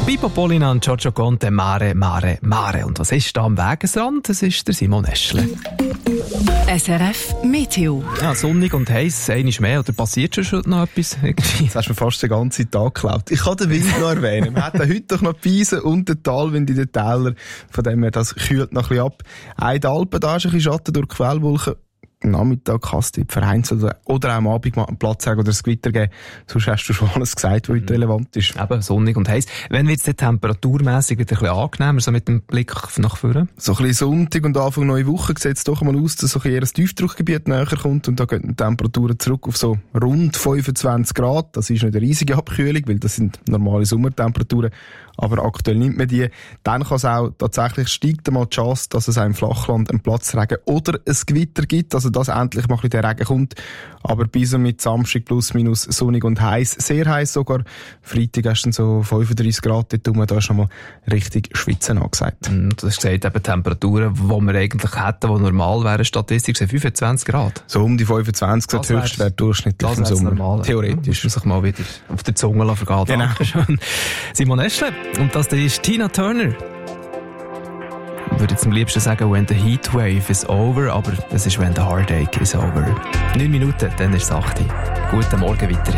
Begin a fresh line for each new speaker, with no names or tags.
Pippo Polina und Giorgio Conte, Mare, Mare, Mare. Und was ist da am Wegesrand? Das ist der Simon Eschle.
SRF Meteo.
Ja, sonnig und heiß, einmal mehr. Oder passiert schon noch etwas?
Das hast du mir fast den ganzen Tag geklaut. Ich kann den Wind noch erwähnen. Wir hatten heute doch noch die Wiesen und den Talwind in den Tälern. Von dem her, das kühlt noch ein bisschen ab. Auch in den Alpen, da ist ein bisschen Schatten durch Quellwolken. Am Nachmittag kannst du vereinzelt oder auch am Abend mal einen Platz haben oder ein Gewitter geben. Sonst hast du schon alles gesagt, was heute relevant ist.
Eben, sonnig und heiß. Wenn wird es temperaturmässig wieder ein bisschen angenehmer, so mit dem Blick nach vorne?
So ein bisschen Sonntag und Anfang neue Woche sieht es doch mal aus, dass so ein Tiefdruckgebiet näher kommt und da gehen die Temperaturen zurück auf so rund 25 Grad. Das ist nicht eine riesige Abkühlung, weil das sind normale Sommertemperaturen, aber aktuell nimmt man die. Dann kann es auch tatsächlich steigt einmal die Chance, dass es auch im Flachland einen Platzregen oder ein Gewitter gibt, also dass endlich mal ein bisschen der Regen kommt. Aber bis und mit Samstag plus minus sonnig und heiß, sehr heiß sogar. Freitag hast du so 35 Grad dort rum, da ist schon mal richtig Schwitzen angesagt.
Du hast gesagt, eben Temperaturen, die wir eigentlich hätten, die normal wären, Statistik sind 25 Grad.
So um die 25 Grad Höchstwert durchschnittlich im Sommer.
Normal.
Theoretisch.
Muss man sich mal wieder auf der Zunge vergehen.
Genau.
Dankeschön. Simon Eschle. Und das ist Tina Turner. Ich würde jetzt am liebsten sagen, when the heat wave is over, aber es ist when the heartache is over. 9 Minuten, dann ist es 8. Guten Morgen weiter.